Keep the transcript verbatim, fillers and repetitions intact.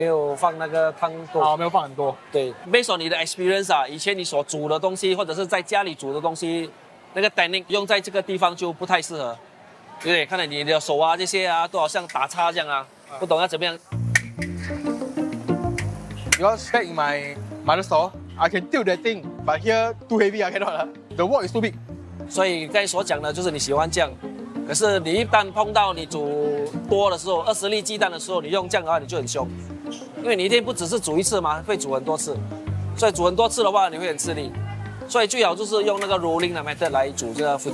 没有放那个汤多。 好，没有放很多。 对 ，based on 你的 experience 啊，以前你所煮的东西，或者是在家里煮的东西，那个 technique 用在这个地方就不太适合。对不对？看到你的手啊这些啊，都好像打叉这样啊，不懂要怎么样。 Because back in my mother's store, I can tilt that thing, but here too heavy, I cannot. The wok is too big. 所以刚才所讲的就是你喜欢这样，可是你一旦碰到你煮多的时候，二十粒鸡蛋的时候，你用这样的话你就很凶，因为你一天不只是煮一次嘛，会煮很多次，所以煮很多次的话你会很吃力，所以最好就是用那个 rolling 的 method 来煮这个